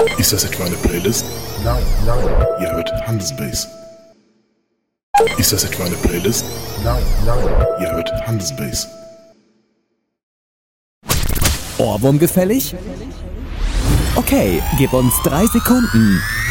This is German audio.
Ist das etwa eine Playlist? Nein. Ihr hört Handelsbase. Ist das etwa eine Playlist? Nein. Ihr hört Handelsbase. Ohrwurm gefällig? Okay, gib uns 3 Sekunden.